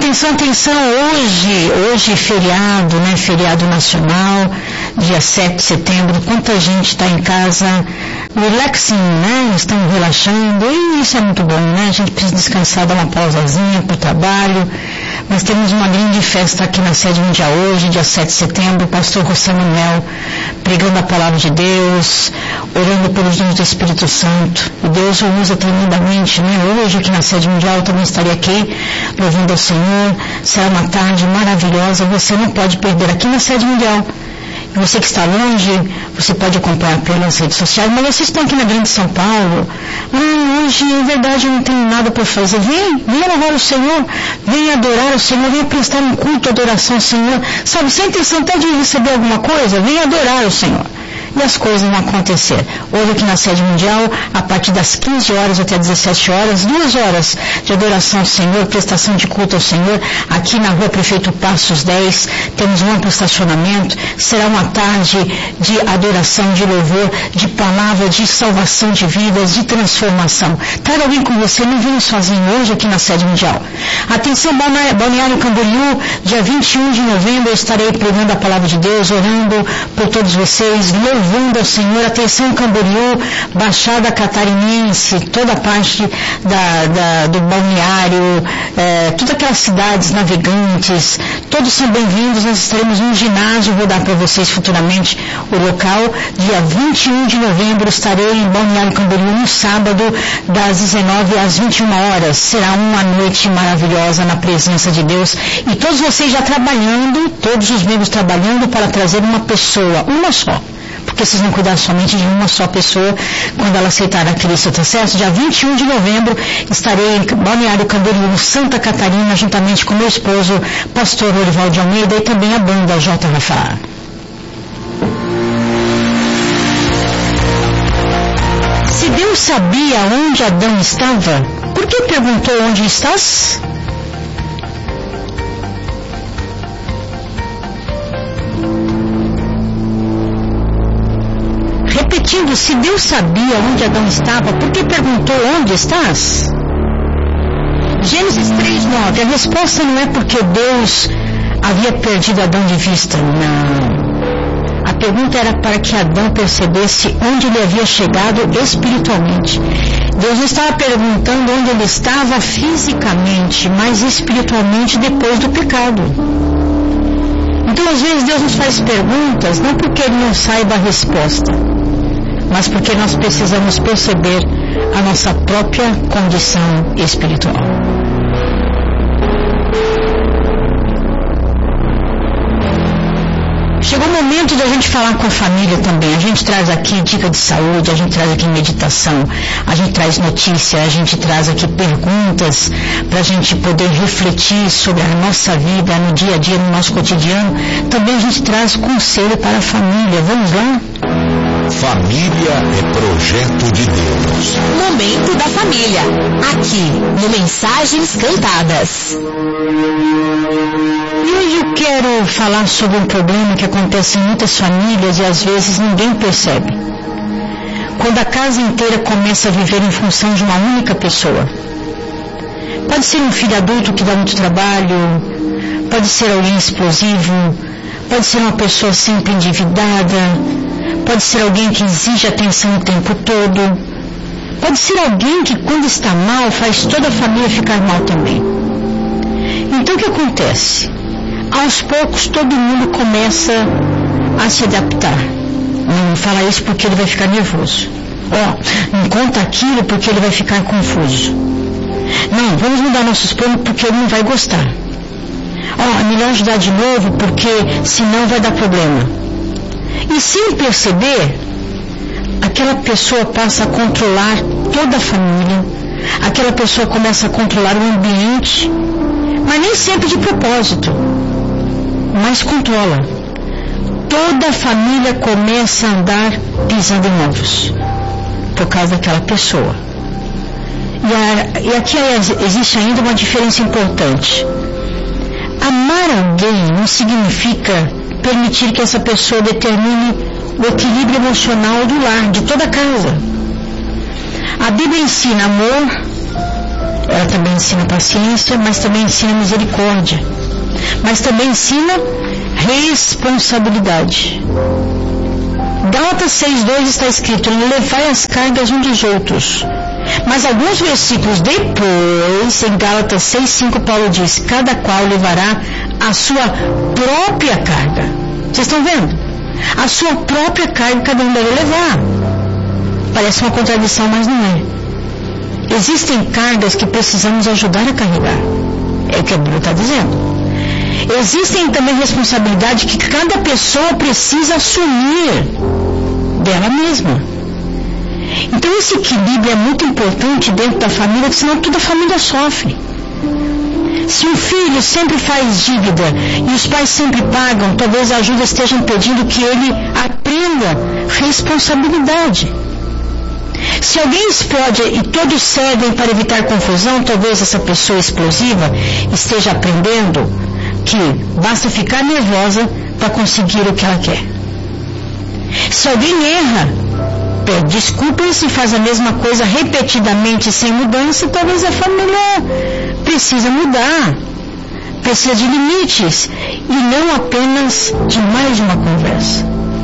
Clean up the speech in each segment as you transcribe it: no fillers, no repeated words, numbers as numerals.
Atenção, hoje feriado, né? Feriado nacional, dia 7 de setembro, quanta gente está em casa relaxing, né? Estão relaxando, e isso é muito bom, né? A gente precisa descansar, dar uma pausazinha para o trabalho, mas temos uma grande festa aqui na Sede Mundial hoje, dia 7 de setembro, o pastor José Manuel pregando a palavra de Deus, orando pelos dons do Espírito Santo, e Deus o usa tremendamente, né? Hoje aqui na Sede Mundial eu também estarei aqui, louvando ao Senhor, será uma tarde maravilhosa, você não pode perder aqui na Sede Mundial. Você que está longe, você pode acompanhar pelas redes sociais, mas vocês estão aqui na Grande São Paulo. Hoje, em verdade, eu não tenho nada para fazer. Vem louvar o Senhor, vem adorar o Senhor, vem prestar um culto, adoração ao Senhor. Sabe, sem intenção até de receber alguma coisa, vem adorar o Senhor. E as coisas vão acontecer. Hoje aqui na Sede Mundial, a partir das 15 horas até 17 horas, 2 horas de adoração ao Senhor, prestação de culto ao Senhor, aqui na rua Prefeito Passos 10, temos um amplo estacionamento, será uma tarde de adoração, de louvor, de palavra, de salvação de vidas, de transformação. Traga alguém com você, não venha sozinho hoje aqui na Sede Mundial. Atenção, Balneário Camboriú, dia 21 de novembro, eu estarei pregando a palavra de Deus, orando por todos vocês, louvando ao Senhor. Atenção, Camboriú, Baixada Catarinense, toda a parte do balneário, todas aquelas cidades navegantes, todos são bem-vindos. Nós estaremos no ginásio, vou dar para vocês futuramente o local. Dia 21 de novembro estarei em Balneário Camboriú no sábado, das 19 às 21 horas. Será uma noite maravilhosa na presença de Deus, e todos vocês já trabalhando, todos os membros trabalhando para trazer uma pessoa, uma só, porque vocês vão cuidar somente de uma só pessoa quando ela aceitar a Cristo, tá certo? Dia 21 de novembro estarei em Balneário Camboriú, Santa Catarina, juntamente com meu esposo, pastor Orivaldo de Almeida, e também a banda JRFA. Se Deus sabia onde Adão estava, por que perguntou onde estás? Repetindo, se Deus sabia onde Adão estava, por que perguntou onde estás? Gênesis 3:9, a resposta não é porque Deus havia perdido Adão de vista, não. A pergunta era para que Adão percebesse onde ele havia chegado espiritualmente. Deus não estava perguntando onde ele estava fisicamente, mas espiritualmente depois do pecado. Então, às vezes, Deus nos faz perguntas, não porque Ele não saiba a resposta, mas porque nós precisamos perceber a nossa própria condição espiritual. Chegou o momento de a gente falar com a família também. A gente traz aqui dica de saúde, a gente traz aqui meditação, a gente traz notícia, a gente traz aqui perguntas para a gente poder refletir sobre a nossa vida no dia a dia, no nosso cotidiano. Também a gente traz conselho para a família. Vamos lá? Família é projeto de Deus. Momento da família, aqui no Mensagens Cantadas. E hoje eu quero falar sobre um problema que acontece em muitas famílias e às vezes ninguém percebe. Quando a casa inteira começa a viver em função de uma única pessoa. Pode ser um filho adulto que dá muito trabalho, pode ser alguém explosivo, pode ser uma pessoa sempre endividada, pode ser alguém que exige atenção o tempo todo, pode ser alguém que quando está mal faz toda a família ficar mal também. Então o que acontece? Aos poucos todo mundo começa a se adaptar. Não fala isso porque ele vai ficar nervoso. Não conta aquilo porque ele vai ficar confuso. Não, vamos mudar nossos planos porque ele não vai gostar. É melhor ajudar de novo porque senão vai dar problema. E sem perceber, aquela pessoa passa a controlar toda a família, aquela pessoa começa a controlar o ambiente, mas nem sempre de propósito, mas controla. Toda a família começa a andar pisando em ovos, por causa daquela pessoa. E aqui existe ainda uma diferença importante. Amar alguém não significa permitir que essa pessoa determine o equilíbrio emocional do lar, de toda a casa. A Bíblia ensina amor Ela também ensina paciência, mas também ensina misericórdia. Mas também ensina responsabilidade. Gálatas 6:2 está escrito: levai as cargas uns dos outros. Mas alguns versículos depois, em Gálatas 6:5, Paulo diz: cada qual levará a sua própria carga. Vocês estão vendo? A sua própria carga cada um deve levar. Parece uma contradição, mas não é. Existem cargas que precisamos ajudar a carregar. É o que a Bíblia está dizendo. Existem também responsabilidades que cada pessoa precisa assumir dela mesma. Então esse equilíbrio é muito importante dentro da família, porque senão toda a família sofre. Se o filho sempre faz dívida e os pais sempre pagam, talvez a ajuda esteja impedindo que ele aprenda responsabilidade. Se alguém explode e todos cedem para evitar confusão, talvez essa pessoa explosiva esteja aprendendo que basta ficar nervosa para conseguir o que ela quer. Se alguém erra, pede desculpas e faz a mesma coisa repetidamente sem mudança, talvez a família precisa mudar, precisa de limites e não apenas de mais uma conversa.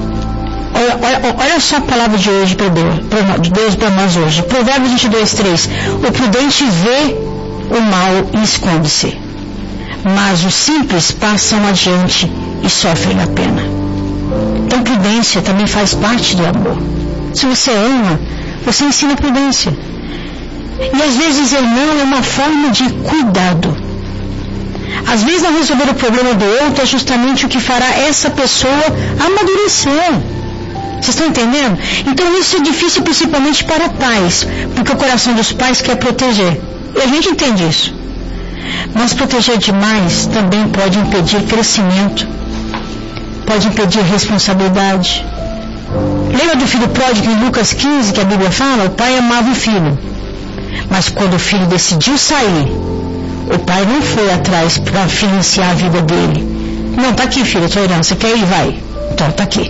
Olha só a palavra de hoje de Deus para nós hoje. Provérbios 22:3. O prudente vê o mal e esconde-se, mas os simples passam adiante e sofrem a pena. Então prudência também faz parte do amor. Se você ama, você ensina prudência. E às vezes dizer não é uma forma de cuidado. Às vezes não resolver o problema do outro é justamente o que fará essa pessoa amadurecer. Vocês estão entendendo? Então isso é difícil principalmente para pais, porque o coração dos pais quer proteger. E a gente entende isso. Mas proteger demais também pode impedir crescimento, pode impedir responsabilidade. Lembra do filho pródigo em Lucas 15, que a Bíblia fala? O pai amava o filho, mas quando o filho decidiu sair, o pai não foi atrás para financiar a vida dele. Não, tá aqui, filho, a tua herança, quer ir? Vai. Então, tá aqui.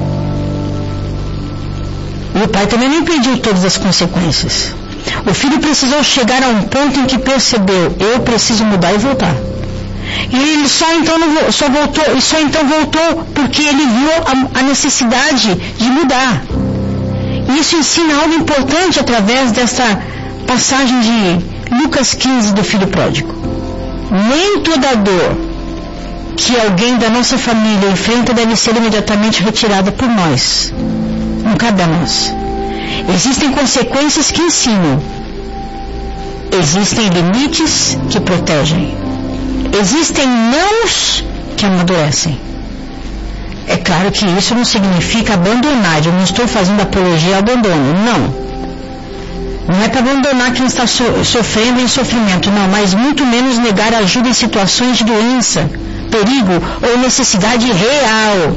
E o pai também não impediu todas as consequências. O filho precisou chegar a um ponto em que percebeu: eu preciso mudar e voltar. E ele só então voltou porque ele viu a necessidade de mudar. E isso ensina algo importante através dessa passagem de Lucas 15 do filho pródigo. Nem toda dor que alguém da nossa família enfrenta deve ser imediatamente retirada por nós. Não cabe a nós. Existem consequências que ensinam. Existem limites que protegem. Existem nãos que amadurecem. É claro que isso não significa abandonar. Eu não estou fazendo apologia ao abandono. Não. Não é para abandonar quem está sofrendo em sofrimento. Não, mas muito menos negar ajuda em situações de doença, perigo ou necessidade real.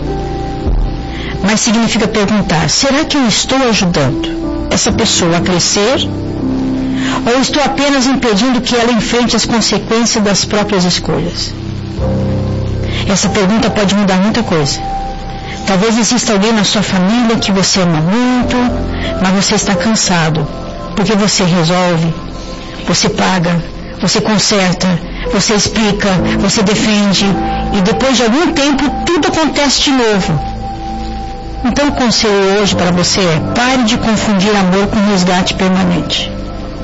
Mas significa perguntar: será que eu estou ajudando essa pessoa a crescer? Ou estou apenas impedindo que ela enfrente as consequências das próprias escolhas? Essa pergunta pode mudar muita coisa. Talvez exista alguém na sua família que você ama muito, mas você está cansado, porque você resolve, você paga, você conserta, você explica, você defende, e depois de algum tempo tudo acontece de novo. Então o conselho hoje para você é: pare de confundir amor com resgate permanente.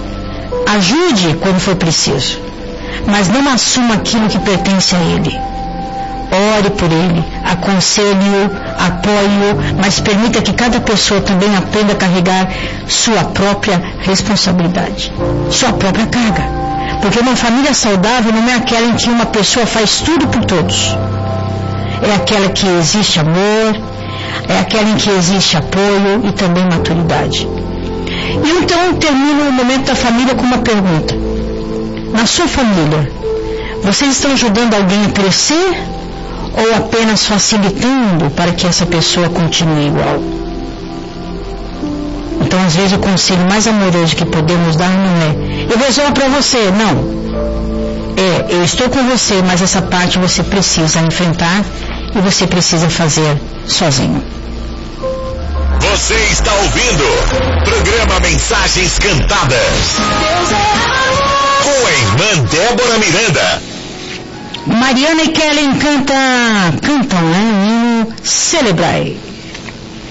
Ajude quando for preciso, mas não assuma aquilo que pertence a ele. Ore por ele, aconselhe-o, apoie-o, mas permita que cada pessoa também aprenda a carregar sua própria responsabilidade, sua própria carga. Porque uma família saudável não é aquela em que uma pessoa faz tudo por todos. É aquela que existe amor, é aquela em que existe apoio e também maturidade. E então termino o momento da família com uma pergunta. Na sua família, vocês estão ajudando alguém a crescer ou apenas facilitando para que essa pessoa continue igual? Então às vezes o conselho mais amoroso que podemos dar não é: eu resolvo para você. Não. É: eu estou com você, mas essa parte você precisa enfrentar e você precisa fazer sozinho. Você está ouvindo programa Mensagens Cantadas. com a irmã Débora Miranda. Mariana e Kellen cantam, né? O hino Celebrai.